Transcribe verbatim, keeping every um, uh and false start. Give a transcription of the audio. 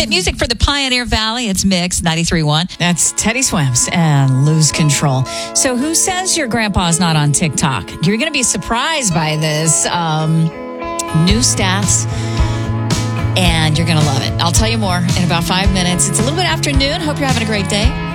Hit music for the Pioneer Valley. It's Mix ninety-three point one. That's Teddy Swims and Lose Control. So who says your grandpa's not on TikTok? You're going to be surprised by this. Um, new stats. And you're going to love it. I'll tell you more in about five minutes. It's a little bit after noon. Hope you're having a great day.